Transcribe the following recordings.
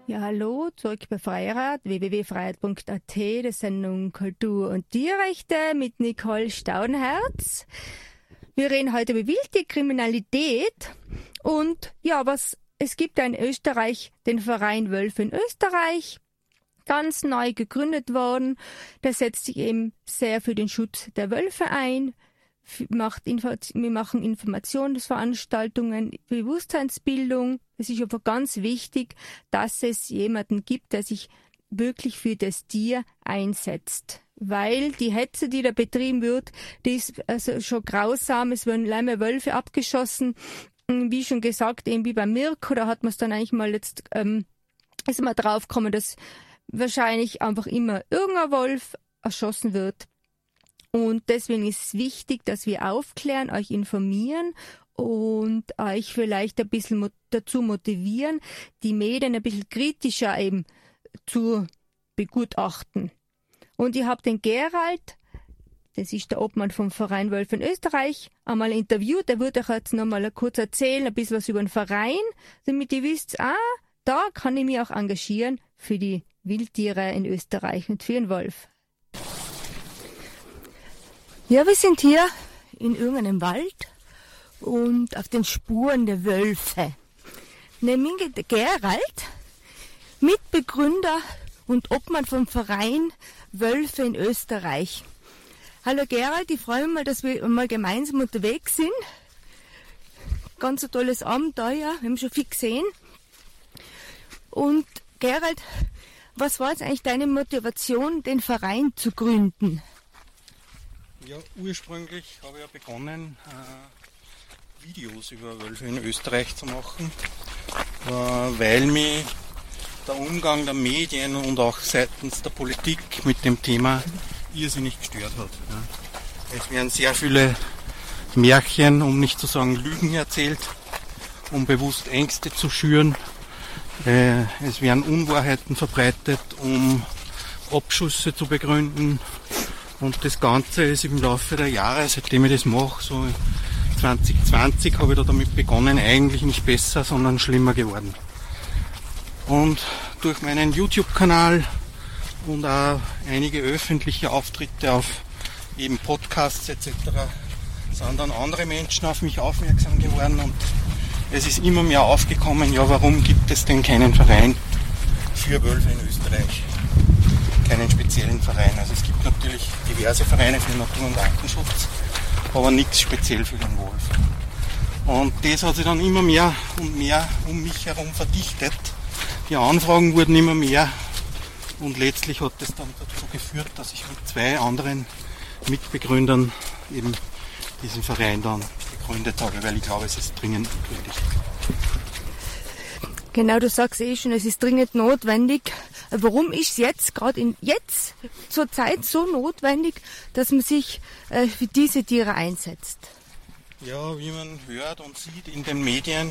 Ja, hallo, zurück bei Freirad, www.freirad.at, der Sendung Kultur und Tierrechte mit Nicole Staudenherz. Wir reden heute über Wildtierkriminalität und ja, es gibt ja in Österreich den Verein Wölfe in Österreich, ganz neu gegründet worden. Der setzt sich eben sehr für den Schutz der Wölfe ein. Wir machen Informationsveranstaltungen, Bewusstseinsbildung. Es ist aber ganz wichtig, dass es jemanden gibt, der sich wirklich für das Tier einsetzt. Weil die Hetze, die da betrieben wird, die ist also schon grausam. Es werden Lämme Wölfe abgeschossen. Wie schon gesagt, eben wie beim Mirko, da hat man es dann eigentlich mal ist man drauf gekommen, dass wahrscheinlich einfach immer irgendein Wolf erschossen wird. Und deswegen ist es wichtig, dass wir aufklären, euch informieren und euch vielleicht ein bisschen dazu motivieren, die Medien ein bisschen kritischer eben zu begutachten. Und ich habe den Gerald, das ist der Obmann vom Verein Wölfe in Österreich, einmal interviewt. Der wird euch jetzt nochmal kurz erzählen, ein bisschen was über den Verein, damit ihr wisst, da kann ich mich auch engagieren für die Wildtiere in Österreich und für den Wolf. Ja, wir sind hier in irgendeinem Wald und auf den Spuren der Wölfe. Nämlich der Gerald, Mitbegründer und Obmann vom Verein Wölfe in Österreich. Hallo Gerald, ich freue mich mal, dass wir mal gemeinsam unterwegs sind. Ganz ein tolles Abenteuer, wir haben schon viel gesehen. Und Gerald, was war jetzt eigentlich deine Motivation, den Verein zu gründen? Ja, ursprünglich habe ich ja begonnen, Videos über Wölfe in Österreich zu machen, weil mich der Umgang der Medien und auch seitens der Politik mit dem Thema irrsinnig gestört hat. Ja. Es werden sehr viele Märchen, um nicht zu sagen Lügen erzählt, um bewusst Ängste zu schüren. Es werden Unwahrheiten verbreitet, um Abschüsse zu begründen. Und das Ganze ist im Laufe der Jahre, seitdem ich das mache, so 2020 habe ich da damit begonnen, eigentlich nicht besser, sondern schlimmer geworden. Und durch meinen YouTube-Kanal und auch einige öffentliche Auftritte auf eben Podcasts etc. sind dann andere Menschen auf mich aufmerksam geworden und es ist immer mehr aufgekommen, ja, warum gibt es denn keinen Verein für Wölfe in Österreich? Keinen speziellen Verein. Also es gibt natürlich diverse Vereine für Natur- und Artenschutz, aber nichts speziell für den Wolf. Und das hat sich dann immer mehr und mehr um mich herum verdichtet. Die Anfragen wurden immer mehr und letztlich hat das dann dazu geführt, dass ich mit 2 anderen Mitbegründern eben diesen Verein dann gegründet habe, weil ich glaube, es ist dringend notwendig. Genau, du sagst schon, es ist dringend notwendig. Warum ist es jetzt, gerade jetzt zur Zeit so notwendig, dass man sich für diese Tiere einsetzt? Ja, wie man hört und sieht in den Medien,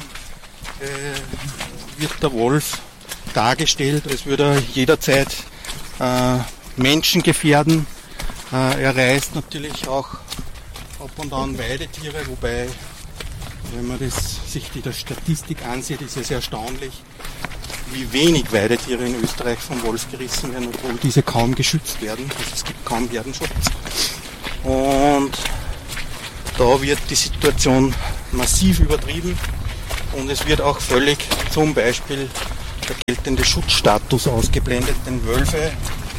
wird der Wolf dargestellt, als würde er jederzeit Menschen gefährden. Er reißt natürlich auch ab und an Weidetiere, wobei, wenn man sich die Statistik ansieht, ist es erstaunlich, wie wenig Weidetiere in Österreich vom Wolf gerissen werden, obwohl diese kaum geschützt werden. Also es gibt kaum Herdenschutz. Und da wird die Situation massiv übertrieben und es wird auch völlig zum Beispiel der geltende Schutzstatus ausgeblendet, denn Wölfe,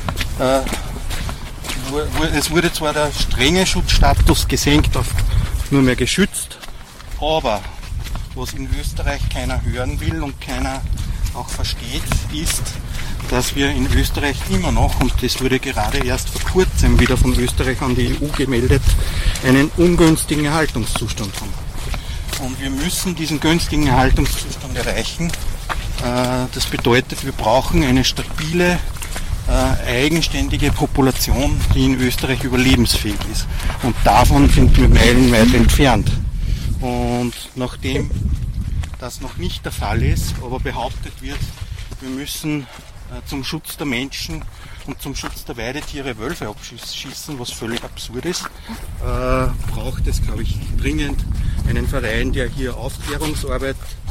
es wurde zwar der strenge Schutzstatus gesenkt auf nur mehr geschützt, aber was in Österreich keiner hören will und keiner auch versteht, ist, dass wir in Österreich immer noch, und das wurde gerade erst vor kurzem wieder von Österreich an die EU gemeldet, einen ungünstigen Erhaltungszustand haben. Und wir müssen diesen günstigen Erhaltungszustand erreichen. Das bedeutet, wir brauchen eine stabile, eigenständige Population, die in Österreich überlebensfähig ist. Und davon sind wir meilenweit entfernt. Und nachdem das noch nicht der Fall ist, aber behauptet wird, wir müssen zum Schutz der Menschen und zum Schutz der Weidetiere Wölfe abschießen, was völlig absurd ist, braucht es, glaube ich, dringend einen Verein, der hier Aufklärungsarbeit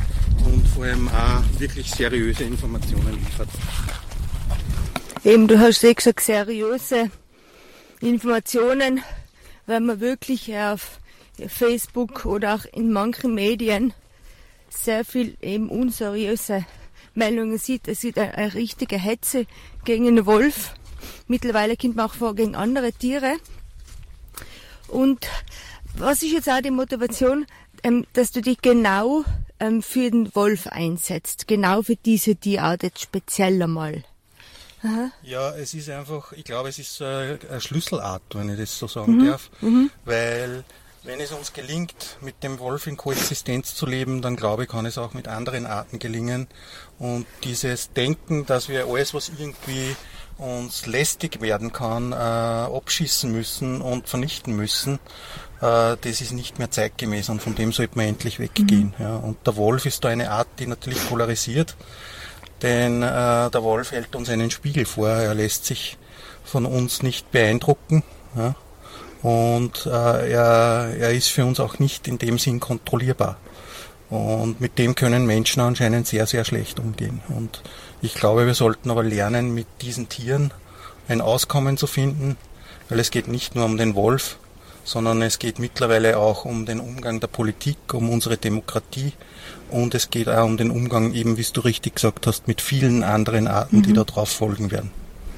und vor allem auch wirklich seriöse Informationen liefert. Eben, du hast gesagt, seriöse Informationen, wenn man wirklich auf Facebook oder auch in manchen Medien sehr viel eben unseriöse Meldungen sieht. Es sieht eine richtige Hetze gegen den Wolf. Mittlerweile kommt man auch vor gegen andere Tiere. Und was ist jetzt auch die Motivation, dass du dich genau für den Wolf einsetzt? Genau für diese Tierart jetzt speziell einmal. Aha. Ja, es ist einfach, ich glaube, es ist eine Schlüsselart, wenn ich das so sagen darf, weil wenn es uns gelingt, mit dem Wolf in Koexistenz zu leben, dann glaube ich, kann es auch mit anderen Arten gelingen. Und dieses Denken, dass wir alles, was irgendwie uns lästig werden kann, abschießen müssen und vernichten müssen, das ist nicht mehr zeitgemäß und von dem sollte man endlich weggehen. Ja. Und der Wolf ist da eine Art, die natürlich polarisiert, denn der Wolf hält uns einen Spiegel vor, er lässt sich von uns nicht beeindrucken. Ja. Und er ist für uns auch nicht in dem Sinn kontrollierbar. Und mit dem können Menschen anscheinend sehr, sehr schlecht umgehen. Und ich glaube, wir sollten aber lernen, mit diesen Tieren ein Auskommen zu finden, weil es geht nicht nur um den Wolf, sondern es geht mittlerweile auch um den Umgang der Politik, um unsere Demokratie und es geht auch um den Umgang, eben wie du richtig gesagt hast, mit vielen anderen Arten, die da drauf folgen werden.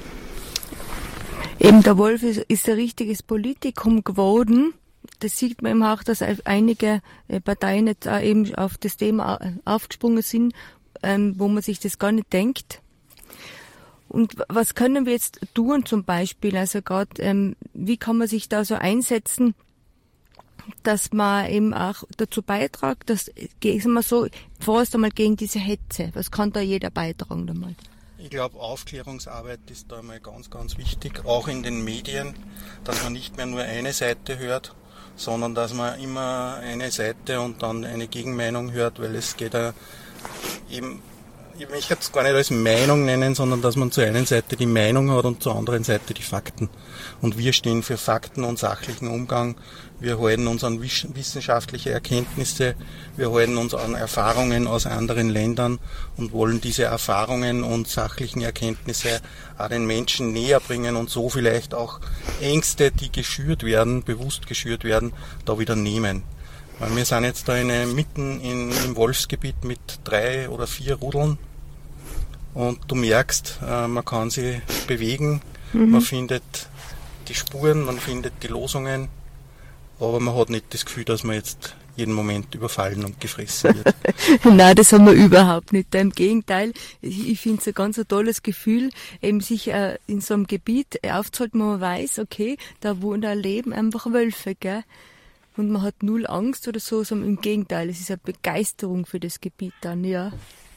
Eben der Wolf ist ein richtiges Politikum geworden. Das sieht man eben auch, dass einige Parteien jetzt auch eben auf das Thema aufgesprungen sind, wo man sich das gar nicht denkt. Und was können wir jetzt tun zum Beispiel? Also gerade, wie kann man sich da so einsetzen, dass man eben auch dazu beitragt, dass, sagen wir so, vorerst einmal gegen diese Hetze. Was kann da jeder beitragen einmal? Ich glaube, Aufklärungsarbeit ist da mal ganz, ganz wichtig, auch in den Medien, dass man nicht mehr nur eine Seite hört, sondern dass man immer eine Seite und dann eine Gegenmeinung hört, weil es geht ja eben, ich möchte es gar nicht als Meinung nennen, sondern dass man zur einen Seite die Meinung hat und zur anderen Seite die Fakten. Und wir stehen für Fakten und sachlichen Umgang. Wir halten uns an wissenschaftliche Erkenntnisse, wir halten uns an Erfahrungen aus anderen Ländern und wollen diese Erfahrungen und sachlichen Erkenntnisse auch den Menschen näher bringen und so vielleicht auch Ängste, die geschürt werden, bewusst geschürt werden, da wieder nehmen. Weil wir sind jetzt da mitten im Wolfsgebiet mit 3 oder 4 Rudeln und du merkst, man kann sie bewegen, man findet die Spuren, man findet die Losungen, aber man hat nicht das Gefühl, dass man jetzt jeden Moment überfallen und gefressen wird. Nein, das haben wir überhaupt nicht. Im Gegenteil, ich finde es ein ganz tolles Gefühl, eben sich in so einem Gebiet aufzuhalten, wo man weiß, okay, da leben einfach Wölfe, gell? Und man hat null Angst oder so, sondern im Gegenteil, es ist eine Begeisterung für das Gebiet dann, ja.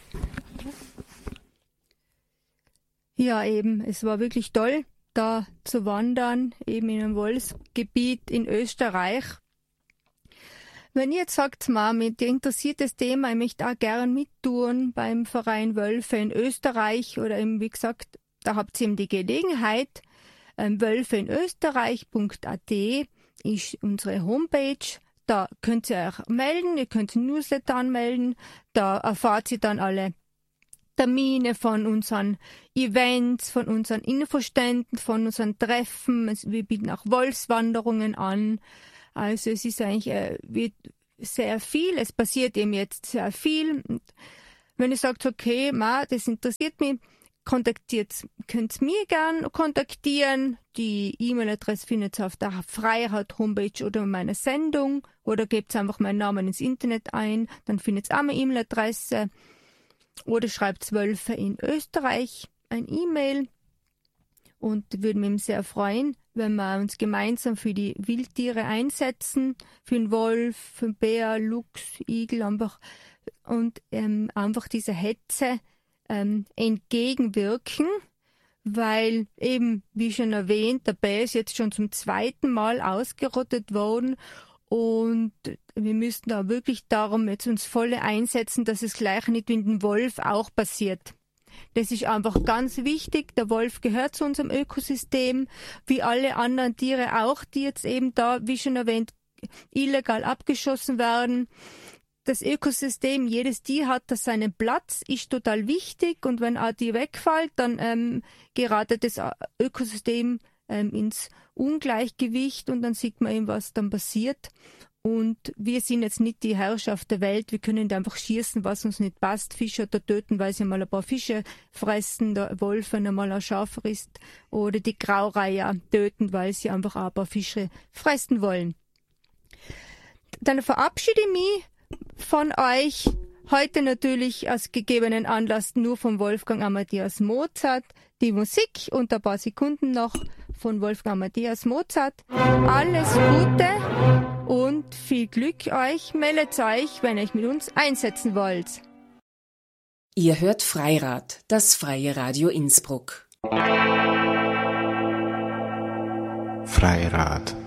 Ja, eben, es war wirklich toll, da zu wandern, eben in einem Wolfsgebiet in Österreich. Wenn ihr jetzt sagt, Mami, dir interessiert das Thema, ich möchte auch gern mittun beim Verein Wölfe in Österreich oder eben, wie gesagt, da habt ihr eben die Gelegenheit, wölfeinösterreich.at ist unsere Homepage. Da könnt ihr euch melden, ihr könnt Newsletter anmelden, da erfahrt ihr dann alle Termine von unseren Events, von unseren Infoständen, von unseren Treffen. Wir bieten auch Wolfswanderungen an. Also es ist eigentlich wird sehr viel, es passiert eben jetzt sehr viel. Und wenn ihr sagt, okay, das interessiert mich, könnt ihr mir gern kontaktieren. Die E-Mail-Adresse findet ihr auf der Freiheit-Homepage oder meiner Sendung oder gebt einfach meinen Namen ins Internet ein, dann findet ihr auch meine E-Mail-Adresse oder schreibt Wölfe in Österreich ein E-Mail und würde mich sehr freuen, wenn wir uns gemeinsam für die Wildtiere einsetzen, für den Wolf, für den Bär, Luchs, Igel einfach diese Hetze entgegenwirken, weil eben, wie schon erwähnt, der Bär ist jetzt schon zum 2. Mal ausgerottet worden und wir müssten da wirklich darum jetzt uns voll einsetzen, dass es gleich nicht wie dem Wolf auch passiert. Das ist einfach ganz wichtig. Der Wolf gehört zu unserem Ökosystem, wie alle anderen Tiere auch, die jetzt eben da, wie schon erwähnt, illegal abgeschossen werden. das Ökosystem, jedes Tier hat da seinen Platz, ist total wichtig und wenn ein Tier wegfällt, dann gerät das Ökosystem ins Ungleichgewicht und dann sieht man eben, was dann passiert. Und wir sind jetzt nicht die Herrschaft der Welt, wir können da einfach schießen, was uns nicht passt, Fische da töten, weil sie mal ein paar Fische fressen, der Wolf, wenn er mal ein Schaf frisst, oder die Graureiher töten, weil sie einfach auch ein paar Fische fressen wollen. Dann verabschiede ich mich von euch, heute natürlich aus gegebenen Anlass nur von Wolfgang Amadeus Mozart, die Musik und ein paar Sekunden noch von Wolfgang Amadeus Mozart. Alles Gute und viel Glück euch. Meldet euch, wenn ihr euch mit uns einsetzen wollt. Ihr hört Freirad, das freie Radio Innsbruck. Freirad.